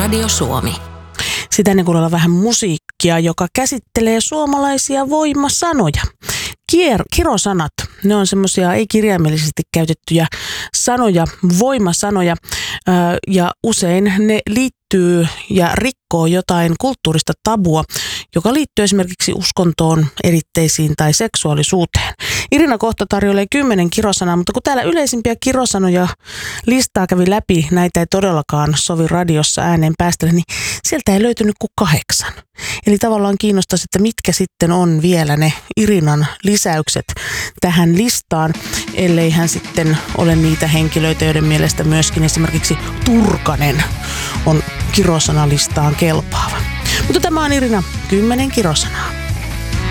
Radio Suomi. Sitä ennen kuunnella vähän musiikkia, joka käsittelee suomalaisia voimasanoja. Kirosanat, ne on semmoisia ei-kirjaimellisesti käytettyjä sanoja, voimasanoja, ja usein ne liittyy ja rikkoo jotain kulttuurista tabua, joka liittyy esimerkiksi uskontoon, eritteisiin tai seksuaalisuuteen. Irina kohta tarjoilee 10 kirosanaa, mutta kun täällä yleisimpiä kirosanoja listaa kävi läpi, näitä ei todellakaan sovi radiossa ääneen päästellä, niin sieltä ei löytynyt kuin 8. Eli tavallaan kiinnostaisi, että mitkä sitten on vielä ne Irinan lisäykset tähän listaan, ellei hän sitten ole niitä henkilöitä, joiden mielestä myöskin esimerkiksi Turkanen on kirosanalistaan kelpaava. Mutta tämä on Irina 10 kirosanaa.